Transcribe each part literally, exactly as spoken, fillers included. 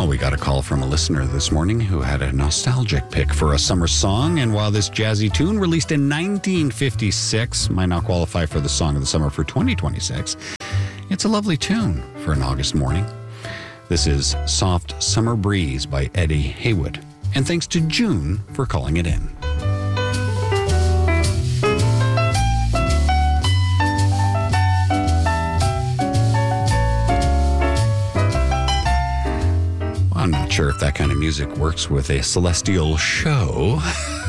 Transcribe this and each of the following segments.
Well, we got a call from a listener this morning who had a nostalgic pick for a summer song. And while this jazzy tune, released in nineteen fifty-six, might not qualify for the Song of the Summer for twenty twenty-six, it's a lovely tune for an August morning. This is Soft Summer Breeze by Eddie Haywood. And thanks to June for calling it in. I'm not sure if that kind of music works with a celestial show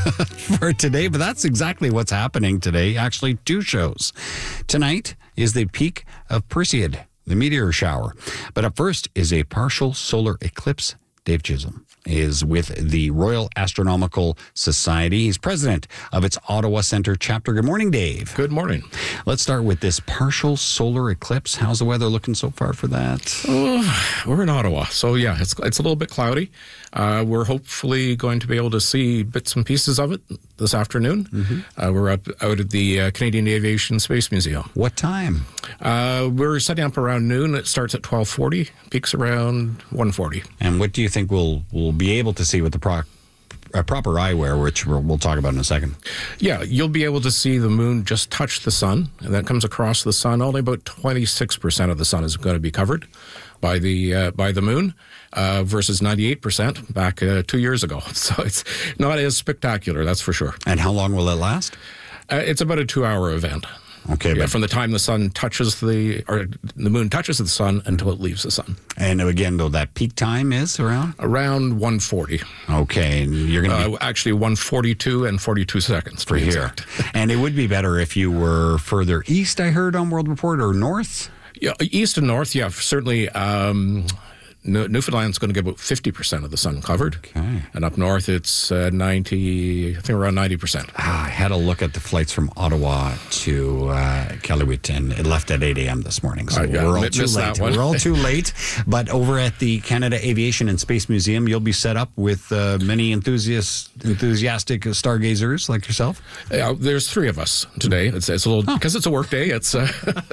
for today, but that's exactly what's happening today. Actually, two shows. Tonight is the peak of Perseid, the meteor shower. But up first is a partial solar eclipse. Dave Chisholm is with the Royal Astronomical Society. He's president of its Ottawa Centre chapter. Good morning, Dave. Good morning. Let's start with this partial solar eclipse. How's the weather looking so far for that? Oh, we're in Ottawa, so yeah, it's it's a little bit cloudy. Uh, we're hopefully going to be able to see bits and pieces of it this afternoon. Mm-hmm. Uh, we're up out at the uh, Canadian Aviation Space Museum. What time? Uh, we're setting up around noon. It starts at twelve forty, peaks around one forty. And what do you think we'll we'll be able to see with the pro- uh, proper eyewear, which we'll, we'll talk about in a second? Yeah, you'll be able to see the moon just touch the sun, and that comes across the sun. Only about twenty-six percent of the sun is going to be covered by the uh, by the moon, uh, versus ninety-eight percent back uh, two years ago. So it's not as spectacular, that's for sure. And how long will it last? Uh, it's about a two-hour event. Okay, yeah, but from the time the sun touches the, or the moon touches the sun until it leaves the sun. And again, though, that peak time is around? Around one forty. Okay, and you're going to be... Uh, actually, one forty-two and forty-two seconds. For here. And it would be better if you were further east, I heard on World Report, or north? Yeah, east and north, yeah, certainly. Um, Newfoundland's going to get about fifty percent of the sun covered. Okay. And up north, it's uh, ninety, I think around ninety percent. Ah, I had a look at the flights from Ottawa to uh, Iqaluit, and it left at eight a.m. this morning. So uh, yeah, we're all too late. We're all too late. But over at the Canada Aviation and Space Museum, you'll be set up with uh, many enthusiasts, enthusiastic stargazers like yourself? Uh, there's three of us today. It's, it's a little, because oh. it's a work day, it's, uh,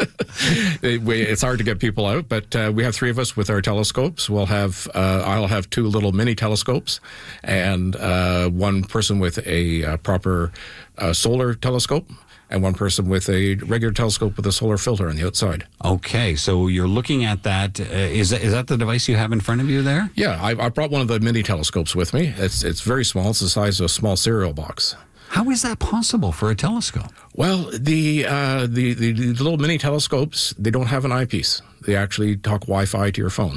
it, it's hard to get people out, but uh, we have three of us with our telescopes. We'll have, uh, I'll have two little mini telescopes and uh, one person with a uh, proper uh, solar telescope and one person with a regular telescope with a solar filter on the outside. Okay, so you're looking at that. Uh, is, that, is that the device you have in front of you there? Yeah, I, I brought one of the mini telescopes with me. It's, it's very small. It's the size of a small cereal box. How is that possible for a telescope? Well, the, uh, the, the, the little mini telescopes, they don't have an eyepiece. They actually talk Wi-Fi to your phone.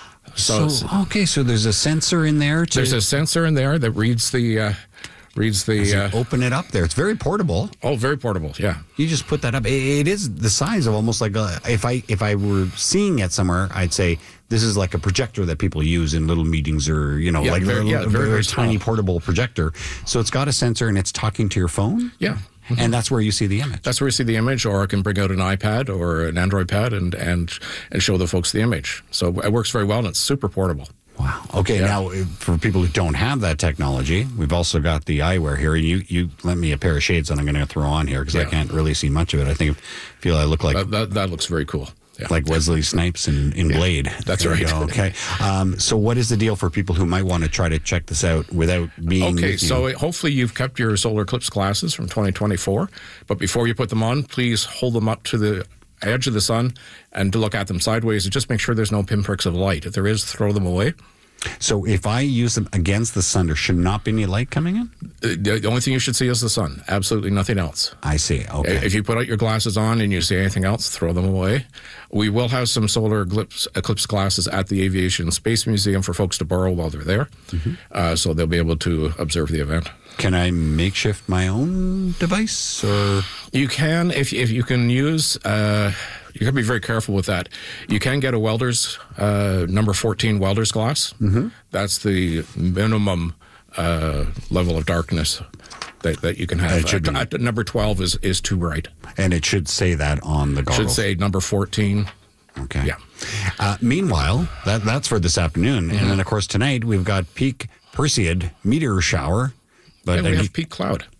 So, so okay, so there's a sensor in there. To, there's a sensor in there that reads the uh, reads the. Uh, open it up there. It's very portable. Oh, very portable. Yeah. You just put that up. It, it is the size of almost like a. If I if I were seeing it somewhere, I'd say this is like a projector that people use in little meetings, or you know, yeah, like very, a little, yeah, very, very, very tiny portable projector. So it's got a sensor and it's talking to your phone. Yeah. Mm-hmm. And that's where you see the image. That's where you see the image, or I can bring out an iPad or an Android pad and and and show the folks the image. So it works very well, and it's super portable. Wow. Okay, yeah. Now, for people who don't have that technology, we've also got the eyewear here. You you lent me a pair of shades that I'm going to throw on here because yeah. I can't really see much of it. I think feel I look like... That, that, that looks very cool. Yeah. Like Wesley Snipes in, in yeah. Blade. That's there right. Okay. Um, so what is the deal for people who might want to try to check this out without being... Okay, so know? hopefully you've kept your solar eclipse glasses from twenty twenty-four. But before you put them on, please hold them up to the edge of the sun and to look at them sideways and just make sure there's no pinpricks of light. If there is, throw them away. So if I use them against the sun, there should not be any light coming in? The only thing you should see is the sun. Absolutely nothing else. I see. Okay. If you put out your glasses on and you see anything else, throw them away. We will have some solar eclipse, eclipse glasses at the Aviation Space Museum for folks to borrow while they're there. Mm-hmm. Uh, so they'll be able to observe the event. Can I makeshift my own device? Or you can, if if you can use... Uh, you got to be very careful with that. You can get a welder's, uh, number fourteen welder's glass. Mm-hmm. That's the minimum uh, level of darkness that, that you can have. At, at number twelve is, is too bright. And it should say that on the goggles? Should say number fourteen. Okay. Yeah. Uh, meanwhile, that that's for this afternoon. Mm-hmm. And then, of course, tonight we've got peak Perseid meteor shower. But yeah, we have peak cloud.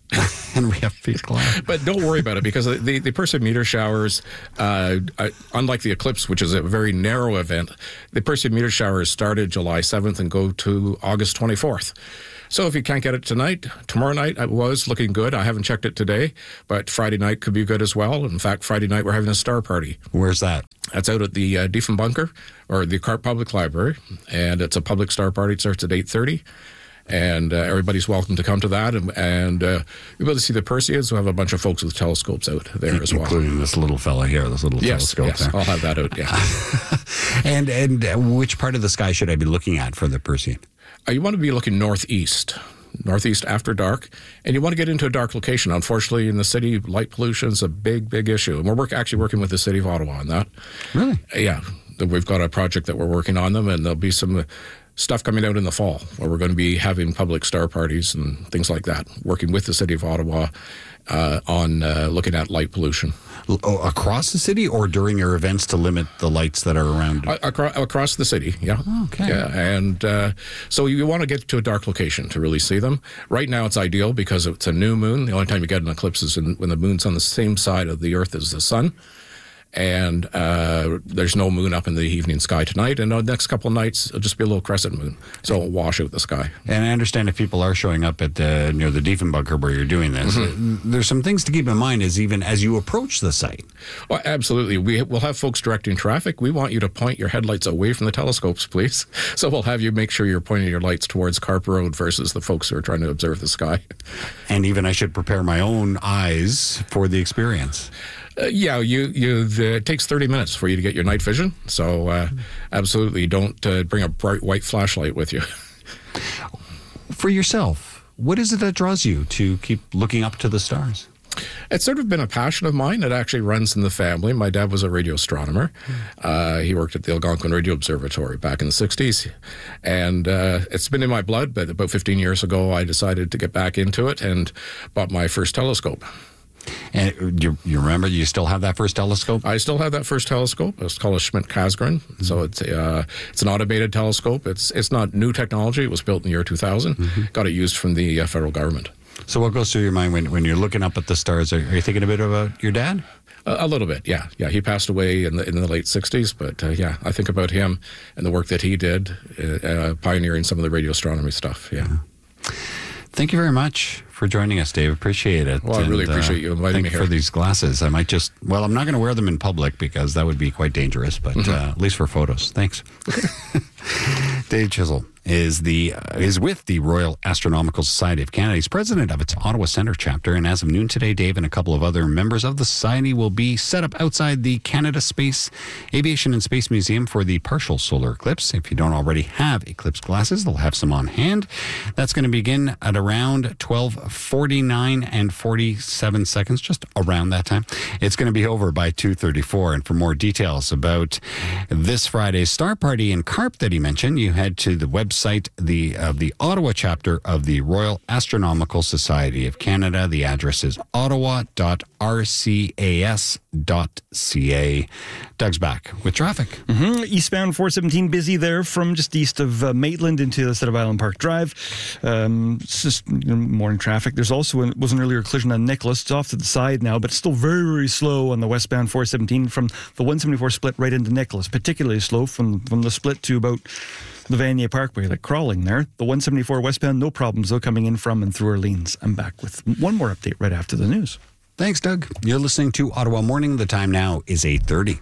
And we have people out. But don't worry about it, because the, the Perseid meteor showers, uh, uh, unlike the eclipse, which is a very narrow event, the Perseid meteor showers started July seventh and go to August twenty-fourth. So if you can't get it tonight, tomorrow night it was looking good. I haven't checked it today, but Friday night could be good as well. In fact, Friday night we're having a star party. Where's that? That's out at the uh, Diefenbunker, or the Carp Public Library, and it's a public star party. It starts at eight thirty. And uh, everybody's welcome to come to that. And, and uh, you'll be able to see the Perseids. We'll have a bunch of folks with telescopes out there as well. Including this little fella here, this little yes, telescope yes, there. I'll have that out, yeah. and and uh, which part of the sky should I be looking at for the Perseid? Uh, you want to be looking northeast. Northeast after dark, and you want to get into a dark location. Unfortunately, in the city, light pollution is a big, big issue. And we're work, actually working with the city of Ottawa on that. Really? Uh, yeah. We've got a project that we're working on them, and there'll be some stuff coming out in the fall where we're going to be having public star parties and things like that, working with the city of Ottawa uh, on uh, looking at light pollution. Oh, across the city, or during your events to limit the lights that are around? Uh, across, across the city, yeah. Oh, okay. Yeah, and uh, so you want to get to a dark location to really see them. Right now it's ideal because it's a new moon. The only time you get an eclipse is in, when the moon's on the same side of the Earth as the sun. And uh, there's no moon up in the evening sky tonight. And the next couple of nights, it'll just be a little crescent moon. So it'll wash out the sky. And I understand if people are showing up at the, near the Diefenbunker where you're doing this, mm-hmm. there's some things to keep in mind as even as you approach the site. Well, absolutely. We, we'll have folks directing traffic. We want you to point your headlights away from the telescopes, please. So we'll have you make sure you're pointing your lights towards Carp Road versus the folks who are trying to observe the sky. And even I should prepare my own eyes for the experience. Uh, yeah, you you. The, it takes thirty minutes for you to get your night vision. So uh, absolutely don't uh, bring a bright white flashlight with you. For yourself, what is it that draws you to keep looking up to the stars? It's sort of been a passion of mine. It actually runs in the family. My dad was a radio astronomer. Uh, he worked at the Algonquin Radio Observatory back in the sixties. And uh, it's been in my blood, but about fifteen years ago, I decided to get back into it and bought my first telescope. And you, you remember you still have that first telescope? I still have that first telescope. It's called a Schmidt-Cassegrain. Mm-hmm. So it's uh, it's an automated telescope. It's it's not new technology. It was built in the year two thousand. Mm-hmm. Got it used from the uh, federal government. So what goes through your mind when, when you're looking up at the stars? Are, are you thinking a bit about your dad? Uh, a little bit, yeah. Yeah, he passed away in the in the late sixties, but uh, yeah, I think about him and the work that he did, uh, uh, pioneering some of the radio astronomy stuff, yeah. yeah. Thank you very much for joining us, Dave. Appreciate it. Well, I really and, appreciate uh, you inviting thank me you here. for these glasses. I might just, well, I'm not going to wear them in public because that would be quite dangerous, but mm-hmm. uh, at least for photos. Thanks. Dave Chisel is the uh, is with the Royal Astronomical Society of Canada. He's president of its Ottawa Centre chapter, and as of noon today, Dave and a couple of other members of the society will be set up outside the Canada Space Aviation and Space Museum for the partial solar eclipse. If you don't already have eclipse glasses, they'll have some on hand. That's going to begin at around twelve forty-nine and forty-seven seconds, just around that time. It's going to be over by two thirty-four. And for more details about this Friday's Star Party in Carp that he mentioned, you head to the website the of the Ottawa chapter of the Royal Astronomical Society of Canada. The address is ottawa dot r c a s dot c a. Doug's back with traffic. Mm-hmm. Eastbound four seventeen busy there from just east of uh, Maitland into the Set of Island Park Drive. Um, it's just you know, morning traffic. There's also an, was an earlier collision on Nicholas. It's off to the side now, but it's still very, very slow on the westbound four seventeen from the one seventy-four split right into Nicholas. Particularly slow from, from the split to about the Vanier Parkway, like crawling there. The one seventy-four westbound, no problems though, coming in from and through Orleans. I'm back with one more update right after the news. Thanks, Doug. You're listening to Ottawa Morning. The time now is eight thirty.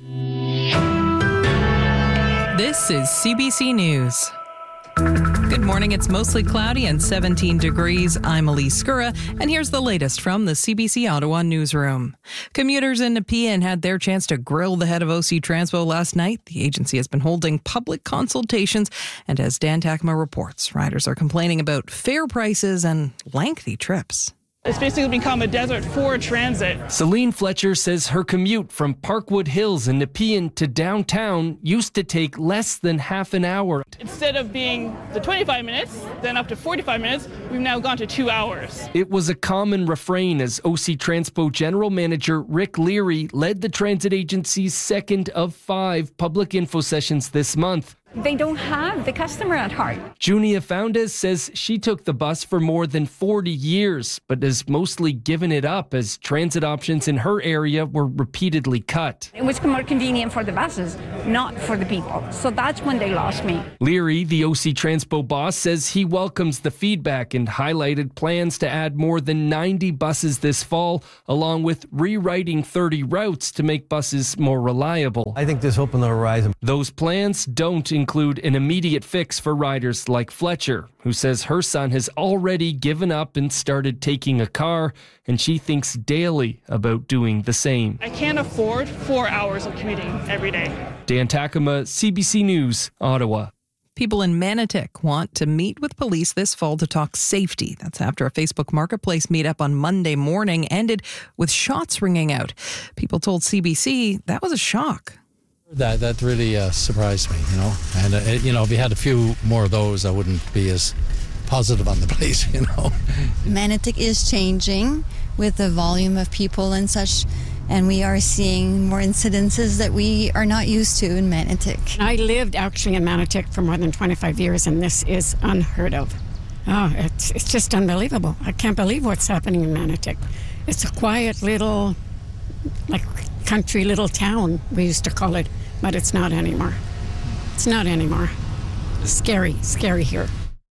This is C B C News. Good morning. It's mostly cloudy and seventeen degrees. I'm Elise Skura, and here's the latest from the C B C Ottawa newsroom. Commuters in Nepean had their chance to grill the head of O C Transpo last night. The agency has been holding public consultations, and as Dan Takma reports, riders are complaining about fare prices and lengthy trips. It's basically become a desert for transit. Celine Fletcher says her commute from Parkwood Hills in Nepean to downtown used to take less than half an hour. Instead of being the twenty-five minutes, then up to forty-five minutes, we've now gone to two hours. It was a common refrain as O C Transpo General Manager Rick Leary led the transit agency's second of five public info sessions this month. They don't have the customer at heart. Junia Foundes says she took the bus for more than forty years, but has mostly given it up as transit options in her area were repeatedly cut. It was more convenient for the buses, not for the people. So that's when they lost me. Leary, the O C Transpo boss, says he welcomes the feedback and highlighted plans to add more than ninety buses this fall, along with rewriting thirty routes to make buses more reliable. I think there's hope on the horizon. Those plans don't include an immediate fix for riders like Fletcher, who says her son has already given up and started taking a car, and she thinks daily about doing the same. I can't afford four hours of commuting every day. Dan Takema, C B C News, Ottawa. People in Manotick want to meet with police this fall to talk safety. That's after a Facebook Marketplace meetup on Monday morning ended with shots ringing out. People told C B C that was a shock. That that really uh, surprised me, you know. And, uh, it, you know, if we had a few more of those, I wouldn't be as positive on the place, you know. Manotick is changing with the volume of people and such, and we are seeing more incidences that we are not used to in Manotick. I lived actually in Manotick for more than twenty-five years, and this is unheard of. Oh, it's, it's just unbelievable. I can't believe what's happening in Manotick. It's a quiet little, like, country little town, we used to call it, but it's not anymore. It's not anymore. Scary, scary here.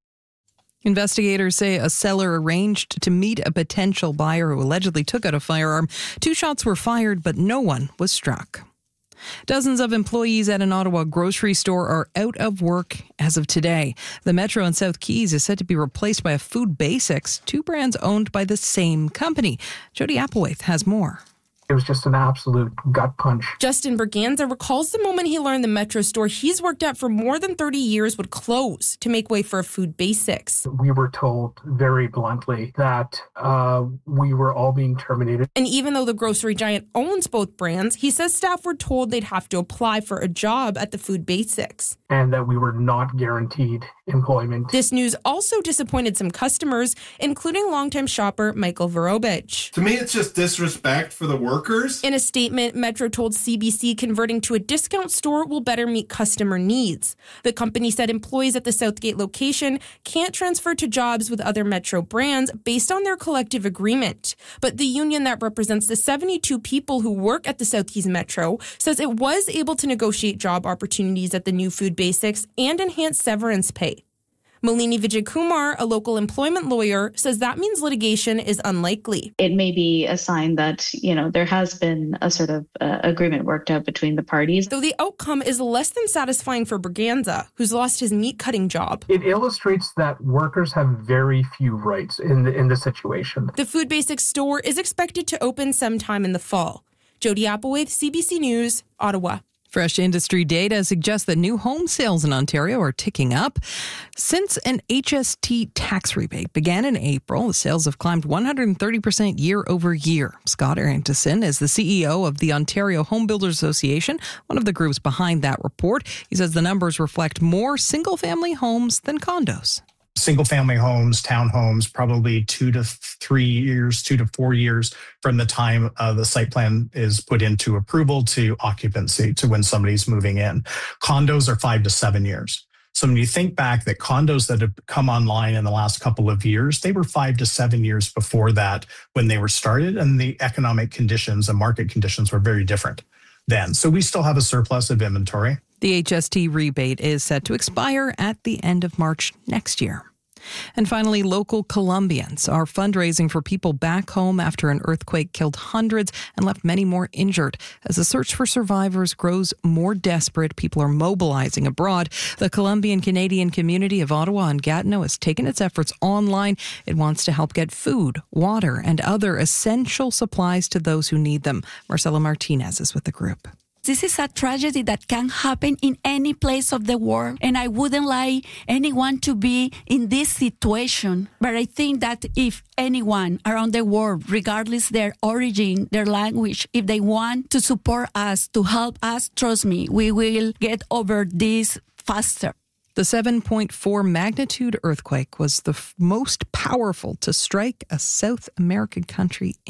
Investigators say a seller arranged to meet a potential buyer who allegedly took out a firearm. Two shots were fired, but no one was struck. Dozens of employees at an Ottawa grocery store are out of work as of today. The Metro in South Keys is set to be replaced by a Food Basics, two brands owned by the same company. Jody Applewhite has more. It was just an absolute gut punch. Justin Berganza recalls the moment he learned the Metro store he's worked at for more than thirty years would close to make way for a Food Basics. We were told very bluntly that uh, we were all being terminated. And even though the grocery giant owns both brands, he says staff were told they'd have to apply for a job at the Food Basics. And that we were not guaranteed employment. This news also disappointed some customers, including longtime shopper Michael Vorobich. To me, it's just disrespect for the workers. In a statement, Metro told C B C converting to a discount store will better meet customer needs. The company said employees at the Southgate location can't transfer to jobs with other Metro brands based on their collective agreement. But the union that represents the seventy-two people who work at the South Keys Metro says it was able to negotiate job opportunities at the new Food Basics and enhance severance pay. Malini Vijaykumar, a local employment lawyer, says that means litigation is unlikely. It may be a sign that, you know, there has been a sort of uh, agreement worked out between the parties. Though the outcome is less than satisfying for Berganza, who's lost his meat cutting job. It illustrates that workers have very few rights in the, in this situation. The Food Basics store is expected to open sometime in the fall. Jody Applewhite, C B C News, Ottawa. Fresh industry data suggests that new home sales in Ontario are ticking up. Since an H S T tax rebate began in April, the sales have climbed one hundred thirty percent year over year. Scott Arrington is the C E O of the Ontario Home Builders Association, one of the groups behind that report. He says the numbers reflect more single-family homes than condos. Single-family homes, townhomes, probably two to three years, two to four years from the time uh, the site plan is put into approval to occupancy, to when somebody's moving in. Condos are five to seven years. So when you think back that condos that have come online in the last couple of years, they were five to seven years before that when they were started, and the economic conditions and market conditions were very different then. So we still have a surplus of inventory. The H S T rebate is set to expire at the end of March next year. And finally, local Colombians are fundraising for people back home after an earthquake killed hundreds and left many more injured. As the search for survivors grows more desperate, people are mobilizing abroad. The Colombian-Canadian community of Ottawa and Gatineau has taken its efforts online. It wants to help get food, water, and other essential supplies to those who need them. Marcela Martinez is with the group. This is a tragedy that can happen in any place of the world, and I wouldn't like anyone to be in this situation. But I think that if anyone around the world, regardless their origin, their language, if they want to support us, to help us, trust me, we will get over this faster. The seven point four magnitude earthquake was the f- most powerful to strike a South American country in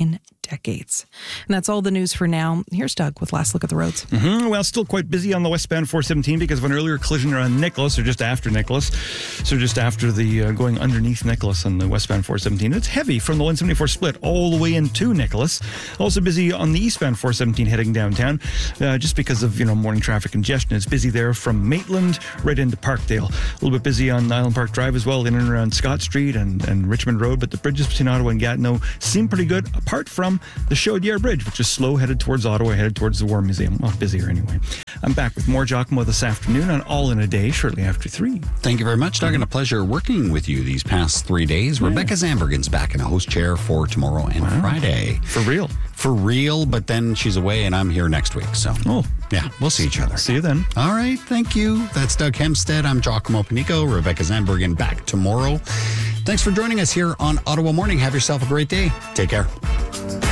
decades. And that's all the news for now. Here's Doug with last look at the roads. Mm-hmm. Well, still quite busy on the westbound four seventeen because of an earlier collision around Nicholas, or just after Nicholas. So just after the uh, going underneath Nicholas on the westbound four seventeen. It's heavy from the one seventy-four split all the way into Nicholas. Also busy on the eastbound four seventeen heading downtown, uh, just because of, you know, morning traffic congestion. It's busy there from Maitland right into Parkdale. A little bit busy on Island Park Drive as well, in and around Scott Street and, and Richmond Road, but the bridges between Ottawa and Gatineau seem pretty good, apart from the Chaudière Bridge, which is slow, headed towards Ottawa, headed towards the War Museum. Well, busier anyway. I'm back with more Giacomo this afternoon on All in a Day, shortly after three. Thank you very much, Doug, and a pleasure working with you these past three days. Yeah. Rebecca Zambergen's back in a host chair for tomorrow and wow. Friday. For real. For real, but then she's away and I'm here next week. So, oh, yeah, we'll see each other. See you then. All right, thank you. That's Doug Hempstead. I'm Giacomo Panico. Rebecca Zambergen back tomorrow. Thanks for joining us here on Ottawa Morning. Have yourself a great day. Take care.